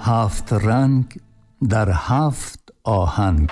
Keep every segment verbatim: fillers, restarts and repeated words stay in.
هفت رنگ در هفت آهنگ.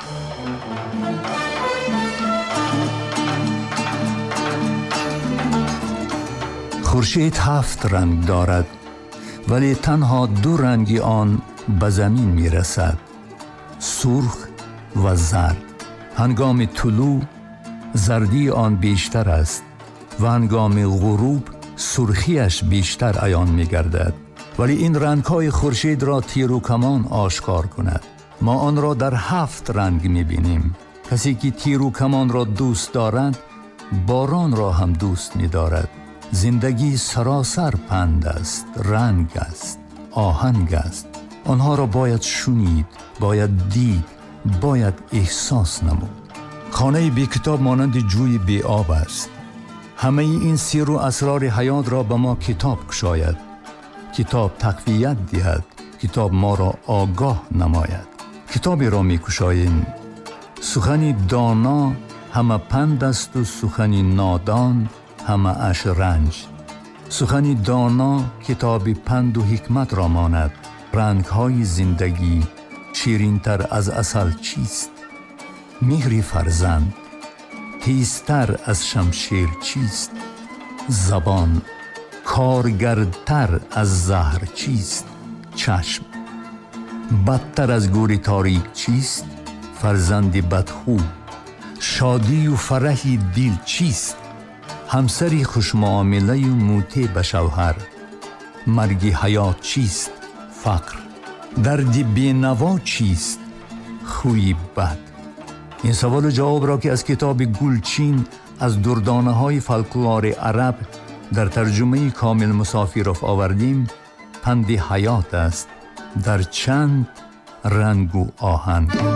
خورشید هفت رنگ دارد، ولی تنها دو رنگی آن به زمین می رسد، سرخ و زرد. هنگام طلوع زردی آن بیشتر است و هنگام غروب سرخیش بیشتر عیان می گردد. ولی این رنگ‌های خورشید را تیر و کمان آشکار کند. ما آن را در هفت رنگ می بینیم. کسی که تیر و کمان را دوست دارد، باران را هم دوست می دارد. زندگی سراسر پند است، رنگ است، آهنگ است. آنها را باید شنید، باید دید، باید احساس نمود. خانه بی کتاب مانند جوی بی آب است. همه این سر و اسرار حیات را به ما کتاب کشاید. کتاب تقویت دهد، کتاب ما را آگاه نماید. کتابی را می کشاییم. سخنی دانا همه پند است و سخنی نادان همه اش رنج. سخنی دانا کتاب پند و حکمت را ماند. رنگ‌های زندگی شیرین‌تر از عسل چیست؟ مهری فرزند تیزتر از شمشیر چیست؟ زبان کارگردتر از زهر چیست؟ چشم بدتر از گوری تاریک چیست؟ فرزند بدخو. شادی و فرحی دل چیست؟ همسری خوشمعامله و موتی به شوهر. مرگ حیات چیست؟ فقر. درد بینوا چیست؟ خوی بد. این سوال و جواب را که از کتاب گلچین از دردانه های فلکلور عرب در ترجمه کامل مسافیروف آوردیم، پند حیات است در چند رنگ و آهنگ.